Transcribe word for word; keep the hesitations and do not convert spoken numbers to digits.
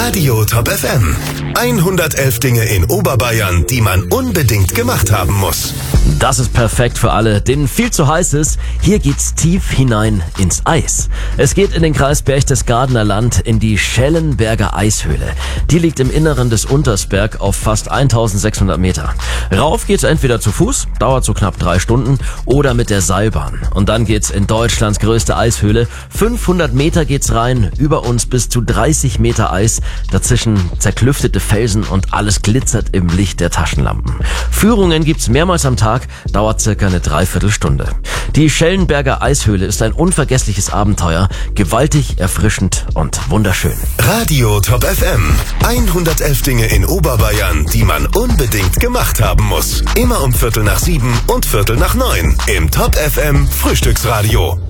Radio Top F M. hundertelf Dinge in Oberbayern, die man unbedingt gemacht haben muss. Das ist perfekt für alle, denen viel zu heiß ist. Hier geht's tief hinein ins Eis. Es geht in den Kreis Berchtesgadener Land in die Schellenberger Eishöhle. Die liegt im Inneren des Untersberg auf fast eintausendsechshundert Meter. Rauf geht's entweder zu Fuß, dauert so knapp drei Stunden, oder mit der Seilbahn. Und dann geht's in Deutschlands größte Eishöhle. fünfhundert Meter geht's rein, über uns bis zu dreißig Meter Eis, dazwischen zerklüftete Felsen und alles glitzert im Licht der Taschenlampen. Führungen gibt's mehrmals am Tag, dauert circa eine Dreiviertelstunde. Die Schellenberger Eishöhle ist ein unvergessliches Abenteuer, gewaltig, erfrischend und wunderschön. Radio Top F M. hundertelf Dinge in Oberbayern, die man unbedingt gemacht haben muss. Immer um Viertel nach sieben und Viertel nach neun im Top F M Frühstücksradio.